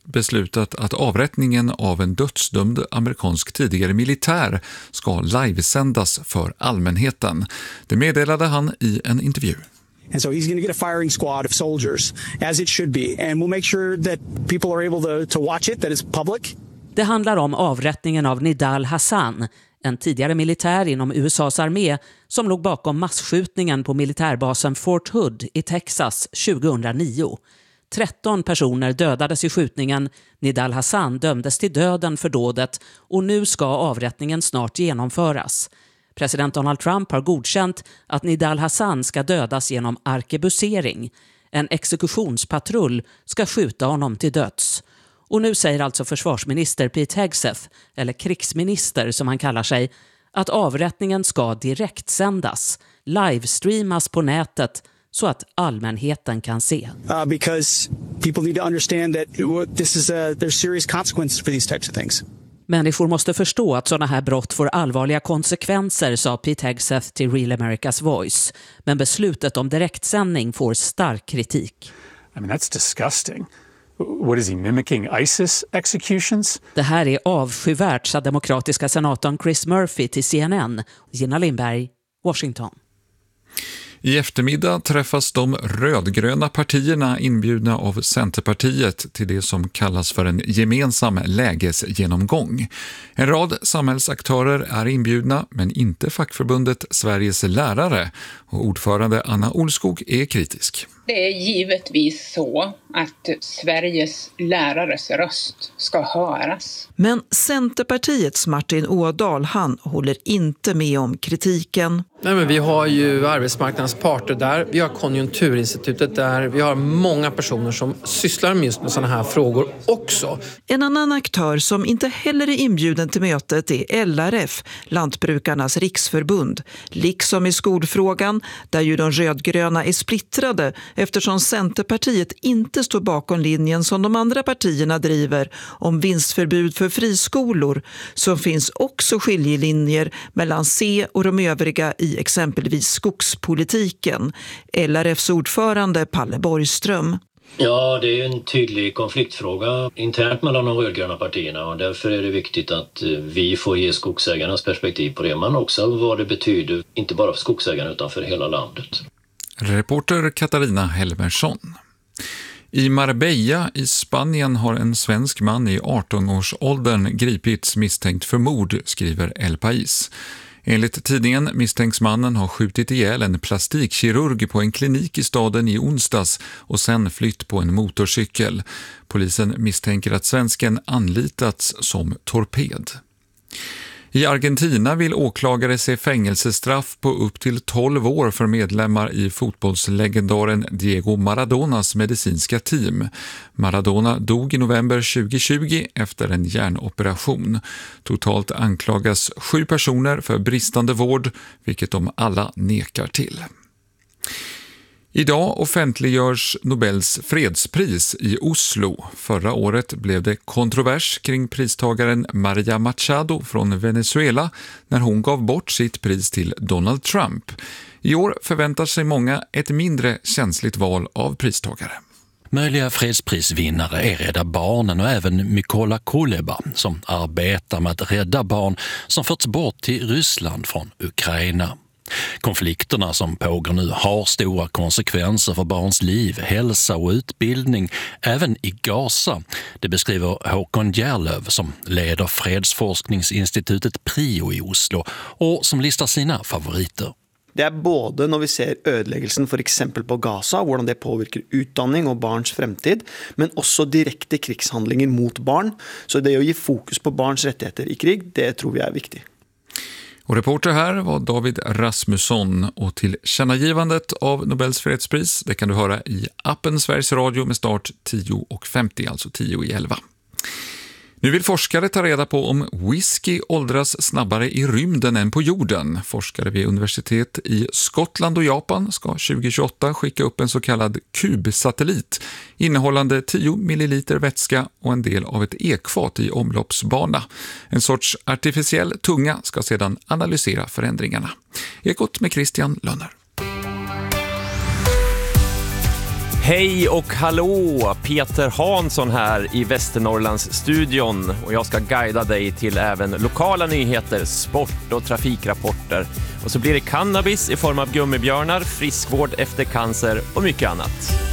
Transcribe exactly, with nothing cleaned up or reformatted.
beslutat att avrättningen av en dödsdömd amerikansk tidigare militär ska livesändas för allmänheten. Det meddelade han i en intervju. And so he's going to get a firing squad of soldiers, as it should be. And we'll make sure that people are able to, to watch it, that it's public. Det handlar om avrättningen av Nidal Hasan, en tidigare militär inom U S A:s armé som låg bakom massskjutningen på militärbasen Fort Hood i Texas tjugohundranio. tretton personer dödades i skjutningen. Nidal Hasan dömdes till döden för dådet och nu ska avrättningen snart genomföras. President Donald Trump har godkänt att Nidal Hasan ska dödas genom arkebusering. En exekutionspatrull ska skjuta honom till döds. Och nu säger alltså försvarsminister Pete Hegseth, eller krigsminister som han kallar sig, att avrättningen ska direktsändas, livestreamas på nätet så att allmänheten kan se. Uh, because people need to understand that this is a, there's serious consequences for these types of things. Människor måste förstå att sådana här brott får allvarliga konsekvenser, sa Pete Hegseth till Real America's Voice. Men beslutet om direktsändning får stark kritik. I mean, that's disgusting. What is he mimicking? ISIS executions? Det här är avskyvärt, sa demokratiska senatorn Chris Murphy till C N N. Gina Lindberg, Washington. I eftermiddag träffas de rödgröna partierna inbjudna av Centerpartiet till det som kallas för en gemensam lägesgenomgång. En rad samhällsaktörer är inbjudna, men inte fackförbundet Sveriges lärare, och ordförande Anna Olskog är kritisk. Det är givetvis så att Sveriges lärares röst ska höras. Men Centerpartiets Martin Ådahl, han håller inte med om kritiken. Nej, men vi har ju arbetsmarknadens parter där, vi har Konjunkturinstitutet där, vi har många personer som sysslar med just med sådana här frågor också. En annan aktör som inte heller är inbjuden till mötet är L R F, Lantbrukarnas riksförbund. Liksom i skolfrågan, där ju de rödgröna är splittrade eftersom Centerpartiet inte står bakom linjen som de andra partierna driver om vinstförbud för friskolor, så finns också skiljelinjer mellan C och de övriga i exempelvis skogspolitiken. L R Fs ordförande Palle Borgström. Ja, det är en tydlig konfliktfråga internt mellan de rödgröna partierna, och därför är det viktigt att vi får ge skogsägarnas perspektiv på det, men också vad det betyder, inte bara för skogsägarna utan för hela landet. Reporter Katarina Helmersson. I Marbella i Spanien har en svensk man i arton-årsåldern gripits misstänkt för mord, skriver El País. Enligt tidningen misstänks mannen ha skjutit ihjäl en plastikkirurg på en klinik i staden i onsdags och sen flytt på en motorcykel. Polisen misstänker att svensken anlitats som torped. I Argentina vill åklagare se fängelsestraff på upp till tolv år för medlemmar i fotbollslegendaren Diego Maradonas medicinska team. Maradona dog i november tjugohundratjugo efter en hjärnoperation. Totalt anklagas sju personer för bristande vård, vilket de alla nekar till. Idag offentliggörs Nobels fredspris i Oslo. Förra året blev det kontrovers kring pristagaren Maria Machado från Venezuela när hon gav bort sitt pris till Donald Trump. I år förväntar sig många ett mindre känsligt val av pristagare. Möjliga fredsprisvinnare är Rädda Barnen och även Mykola Kuleba som arbetar med att rädda barn som förts bort till Ryssland från Ukraina. Konflikterna som pågår nu har stora konsekvenser för barns liv, hälsa och utbildning, även i Gaza. Det beskriver Håkon Järlöv som leder fredsforskningsinstitutet Prio i Oslo och som listar sina favoriter. Det är både när vi ser ödeläggelsen för exempel på Gaza, hur det påverkar utdanning och barns framtid, men också direkta krigshandlingar mot barn. Så det är att ge fokus på barns rättigheter i krig, det tror vi är viktigt. Och reporter här var David Rasmusson, och till kännagivandet av Nobels fredspris, det kan du höra i appen Sveriges Radio med start tio och femtio, alltså tio i elva. Nu vill forskare ta reda på om whisky åldras snabbare i rymden än på jorden. Forskare vid universitet i Skottland och Japan ska tjugohundratjugoåtta skicka upp en så kallad kubsatellit innehållande tio milliliter vätska och en del av ett ekfat i omloppsbana. En sorts artificiell tunga ska sedan analysera förändringarna. Ekot med Christian Lönner. Hej och hallå! Peter Hansson här i Västernorrlands-studion och jag ska guida dig till även lokala nyheter, sport och trafikrapporter. Och så blir det cannabis i form av gummibjörnar, friskvård efter cancer och mycket annat.